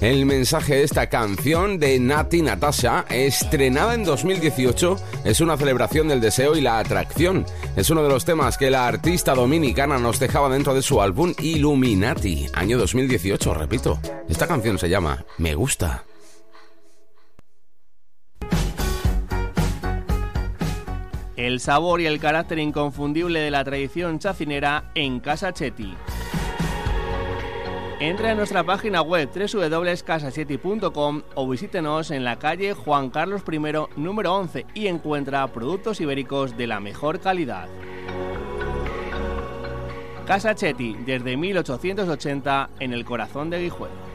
el mensaje de esta canción de Nati Natasha, estrenada en 2018, es una celebración del deseo y la atracción. Es uno de los temas que la artista dominicana nos dejaba dentro de su álbum Illuminati, año 2018, repito. Esta canción se llama Me Gusta. El sabor y el carácter inconfundible de la tradición chacinera en Casa Chetti. Entra en nuestra página web www.casachetti.com o visítenos en la calle Juan Carlos I, número 11 y encuentra productos ibéricos de la mejor calidad. Casa Chetti, desde 1880 en el corazón de Guijuelo.